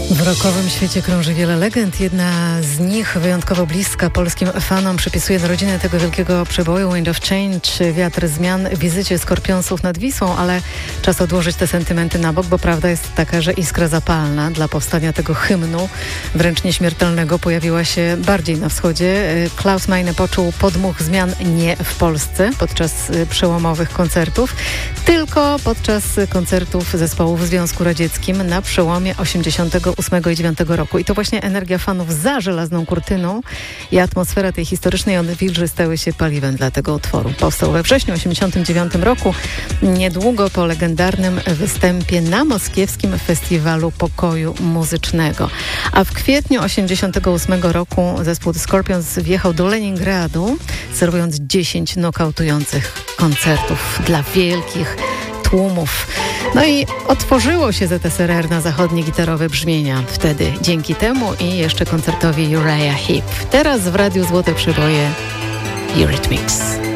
W rockowym świecie krąży wiele legend. Jedna z nich, wyjątkowo bliska polskim fanom, przypisuje narodziny tego wielkiego przeboju Wind of Change, wiatr zmian, wizycie Skorpionsów nad Wisłą, ale czas odłożyć te sentymenty na bok, bo prawda jest taka, że iskra zapalna dla powstania tego hymnu, wręcz nieśmiertelnego, pojawiła się bardziej na wschodzie. Klaus Meine poczuł podmuch zmian nie w Polsce podczas przełomowych koncertów, tylko podczas koncertów zespołów w Związku Radzieckim na przełomie 88 i 9 roku. I to właśnie energia fanów za żelazną kurtyną i atmosfera tej historycznej odwilży stały się paliwem dla tego utworu. Powstał we wrześniu 89 roku, niedługo po legendarnym występie na moskiewskim Festiwalu Pokoju Muzycznego. A w kwietniu 88 roku zespół The Scorpions wjechał do Leningradu, serwując 10 nokautujących koncertów dla wielkich tłumów. No i otworzyło się ZSRR na zachodnie gitarowe brzmienia wtedy dzięki temu i jeszcze koncertowi Uriah Heep. Teraz w Radiu Złote Przeboje Eurythmics.